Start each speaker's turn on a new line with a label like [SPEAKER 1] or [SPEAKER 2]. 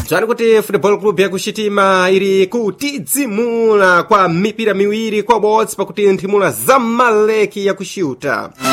[SPEAKER 1] bzani kuti football club yakuchitima ili kutidzimula kwa mipira miwiri kwa bodzi pakuti nthimula Zamaleki yakushuta